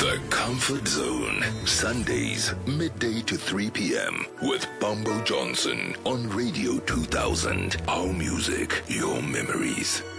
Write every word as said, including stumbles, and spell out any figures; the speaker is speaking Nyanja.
The Comfort Zone. Sundays, midday to three p.m. with Bumbo Johnson on Radio two thousand. Our music, your memories.